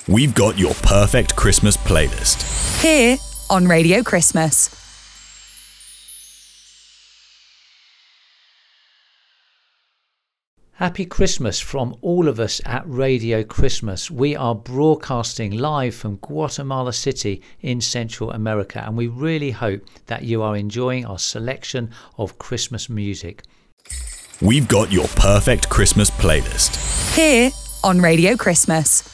We've got your perfect Christmas playlist. Here on Radio Christmas. Happy Christmas from all of us at Radio Christmas. We are broadcasting live from Guatemala City in Central America, and we really hope that you are enjoying our selection of Christmas music. We've got your perfect Christmas playlist. Here on Radio Christmas.